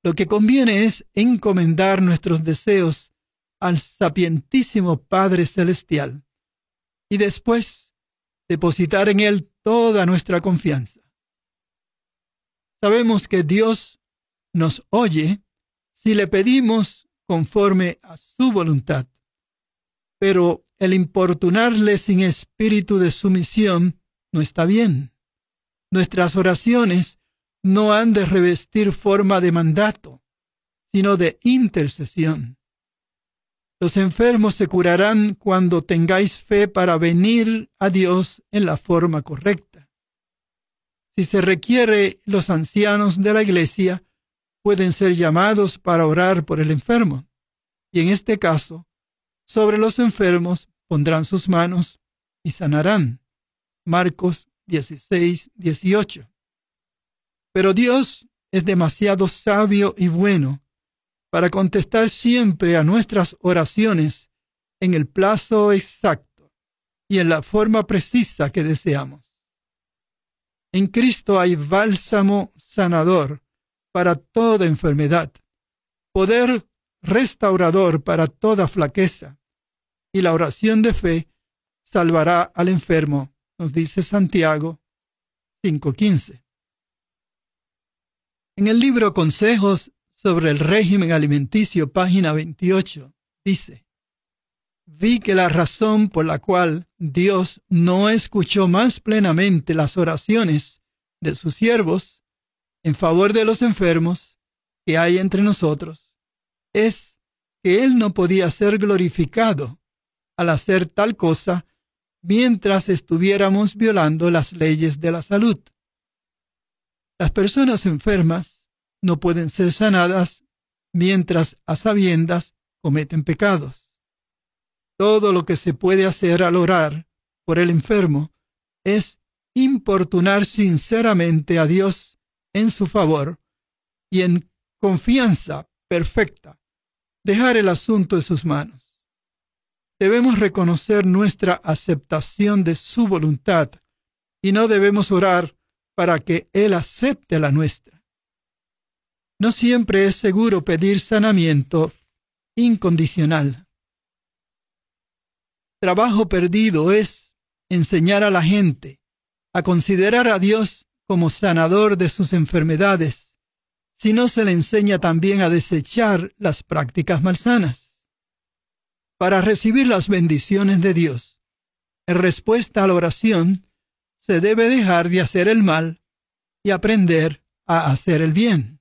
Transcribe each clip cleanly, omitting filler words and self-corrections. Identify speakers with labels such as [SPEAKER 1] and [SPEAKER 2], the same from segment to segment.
[SPEAKER 1] Lo que conviene es encomendar nuestros deseos al sapientísimo Padre Celestial y después depositar en Él toda nuestra confianza. Sabemos que Dios nos oye si le pedimos conforme a su voluntad, pero el importunarle sin espíritu de sumisión no está bien. Nuestras oraciones no han de revestir forma de mandato, sino de intercesión. Los enfermos se curarán cuando tengáis fe para venir a Dios en la forma correcta. Si se requiere, los ancianos de la iglesia pueden ser llamados para orar por el enfermo, y en este caso, sobre los enfermos pondrán sus manos y sanarán. Marcos 16:18. Pero Dios es demasiado sabio y bueno para contestar siempre a nuestras oraciones en el plazo exacto y en la forma precisa que deseamos. En Cristo hay bálsamo sanador para toda enfermedad, poder restaurador para toda flaqueza, y la oración de fe salvará al enfermo, nos dice Santiago 5:15. En el libro Consejos sobre el régimen alimenticio, página 28, dice: vi que la razón por la cual Dios no escuchó más plenamente las oraciones de sus siervos en favor de los enfermos que hay entre nosotros es que Él no podía ser glorificado al hacer tal cosa mientras estuviéramos violando las leyes de la salud. Las personas enfermas no pueden ser sanadas mientras a sabiendas cometen pecados. Todo lo que se puede hacer al orar por el enfermo es importunar sinceramente a Dios en su favor y en confianza perfecta dejar el asunto en sus manos. Debemos reconocer nuestra aceptación de su voluntad y no debemos orar para que Él acepte la nuestra. No siempre es seguro pedir sanamiento incondicional. Trabajo perdido es enseñar a la gente a considerar a Dios como sanador de sus enfermedades, si no se le enseña también a desechar las prácticas malsanas. Para recibir las bendiciones de Dios, en respuesta a la oración, se debe dejar de hacer el mal y aprender a hacer el bien.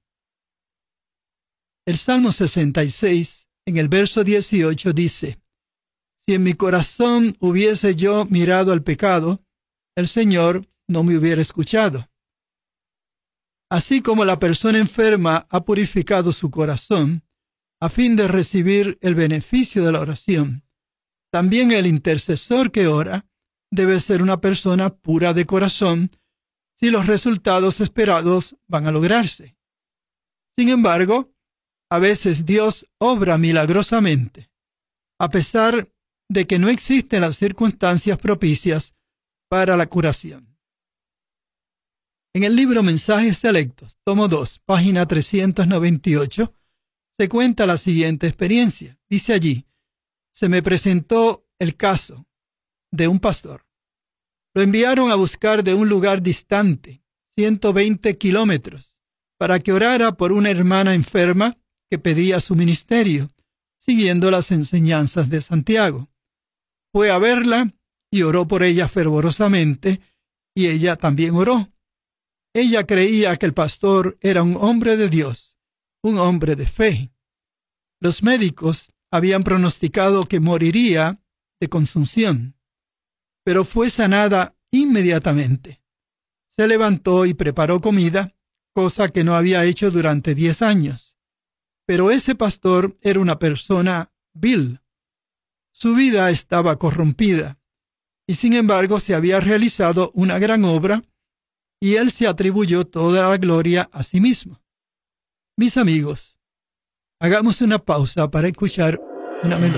[SPEAKER 1] El Salmo 66, en el verso 18, dice: si en mi corazón hubiese yo mirado al pecado, el Señor no me hubiera escuchado. Así como la persona enferma ha purificado su corazón a fin de recibir el beneficio de la oración, también el intercesor que ora debe ser una persona pura de corazón si los resultados esperados van a lograrse. Sin embargo, a veces Dios obra milagrosamente, a pesar de que no existen las circunstancias propicias para la curación. En el libro Mensajes Selectos, tomo 2, página 398, se cuenta la siguiente experiencia. Dice allí: se me presentó el caso de un pastor. Lo enviaron a buscar de un lugar distante, 120 kilómetros, para que orara por una hermana enferma que pedía su ministerio, siguiendo las enseñanzas de Santiago. Fue a verla y oró por ella fervorosamente, y ella también oró. Ella creía que el pastor era un hombre de Dios, un hombre de fe. Los médicos habían pronosticado que moriría de consunción, pero fue sanada inmediatamente. Se levantó y preparó comida, cosa que no había hecho durante 10 años. Pero ese pastor era una persona vil. Su vida estaba corrompida, y sin embargo se había realizado una gran obra, y él se atribuyó toda la gloria a sí mismo. Mis amigos, hagamos una pausa para escuchar una melodía.